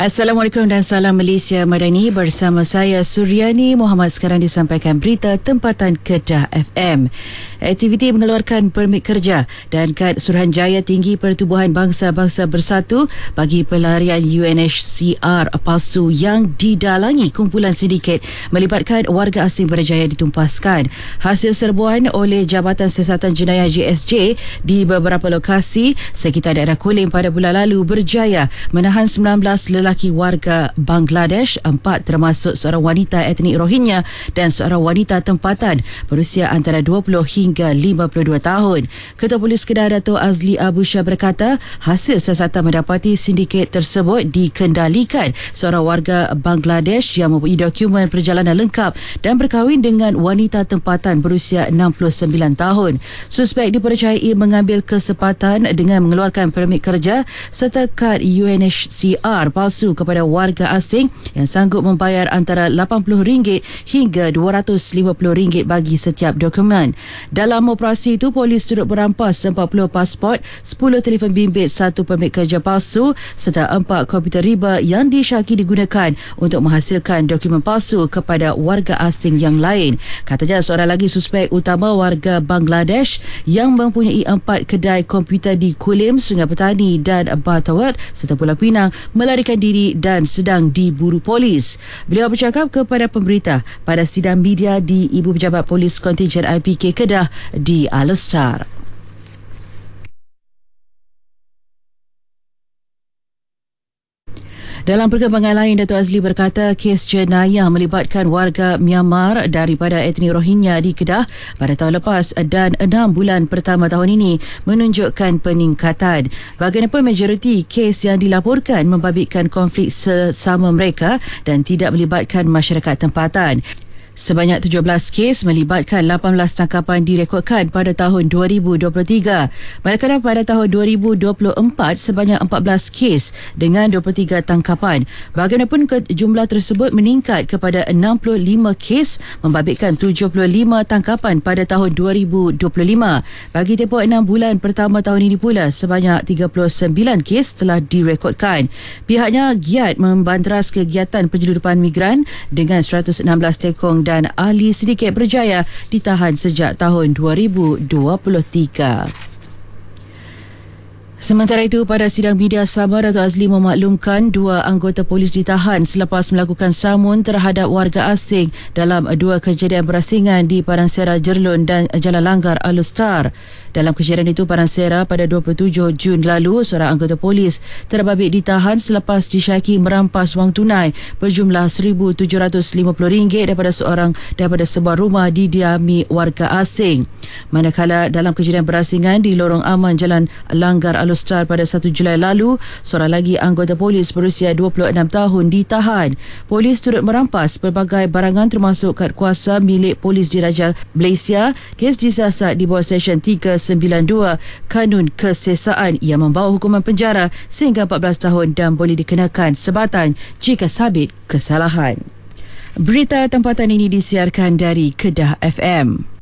Assalamualaikum dan salam Malaysia Madani, bersama saya Suryani Muhammad. Sekarang disampaikan berita tempatan Kedah FM. Aktiviti mengeluarkan permit kerja dan kad Suruhanjaya Tinggi Pertubuhan Bangsa-Bangsa Bersatu bagi pelarian UNHCR palsu yang didalangi kumpulan sindiket melibatkan warga asing berjaya ditumpaskan. Hasil serbuan oleh Jabatan Siasatan Jenayah JSJ di beberapa lokasi sekitar daerah Kulim pada bulan lalu berjaya menahan 19 lelaki warga Bangladesh, 4 termasuk seorang wanita etnik Rohingya dan seorang wanita tempatan berusia antara 20 hingga 52 tahun. Ketua Polis Kedah Dato' Azli Abu Shah berkata, hasil siasatan mendapati sindiket tersebut dikendalikan seorang warga Bangladesh yang mempunyai dokumen perjalanan lengkap dan berkahwin dengan wanita tempatan berusia 69 tahun. Suspek dipercayai mengambil kesempatan dengan mengeluarkan permit kerja serta kad UNHCR palsu kepada warga asing yang sanggup membayar antara RM80 hingga RM250 bagi setiap dokumen. Dalam operasi itu, polis turut berampas 40 pasport, 10 telefon bimbit, 1 permit kerja palsu serta 4 komputer riba yang disyaki digunakan untuk menghasilkan dokumen palsu kepada warga asing yang lain. Katanya seorang lagi suspek utama warga Bangladesh yang mempunyai 4 kedai komputer di Kulim, Sungai Petani dan Batawat serta Pulau Pinang melarikan diri dan sedang diburu polis. Beliau bercakap kepada pemberita pada sidang media di Ibu Pejabat Polis Kontijen IPK Kedah di Alustar. Dalam perkembangan lain, Dato' Azli berkata kes jenayah melibatkan warga Myanmar daripada etnik Rohingya di Kedah pada tahun lepas dan 6 bulan pertama tahun ini menunjukkan peningkatan. Bagaimanapun majoriti kes yang dilaporkan membabitkan konflik sesama mereka dan tidak melibatkan masyarakat tempatan. Sebanyak 17 kes melibatkan 18 tangkapan direkodkan pada tahun 2023. Manakala pada tahun 2024 sebanyak 14 kes dengan 23 tangkapan. Bagaimanapun jumlah tersebut meningkat kepada 65 kes membabitkan 75 tangkapan pada tahun 2025. Bagi tempoh 6 bulan pertama tahun ini pula sebanyak 39 kes telah direkodkan. Pihaknya giat membanteras kegiatan penyeludupan migran dengan 116 tekong dan ahli sindiket berjaya ditahan sejak tahun 2023. Sementara itu, pada sidang media sama, Dato' Azli memaklumkan 2 anggota polis ditahan selepas melakukan samun terhadap warga asing dalam 2 kejadian berasingan di Paransera Jerlun dan Jalan Langgar Alustar. Dalam kejadian itu, Paransera pada 27 Jun lalu, seorang anggota polis terbabit ditahan selepas disyaki merampas wang tunai berjumlah RM1,750 daripada sebuah rumah didiami warga asing. Manakala dalam kejadian berasingan di Lorong Aman Jalan Langgar Alustar pada 1 Julai lalu, seorang lagi anggota polis berusia 26 tahun ditahan. Polis turut merampas pelbagai barangan termasuk kad kuasa milik Polis Diraja Malaysia. Kes disiasat di bawah Seksyen 392 Kanun Kesesaan yang membawa hukuman penjara sehingga 14 tahun dan boleh dikenakan sebatan jika sabit kesalahan. Berita tempatan ini disiarkan dari Kedah FM.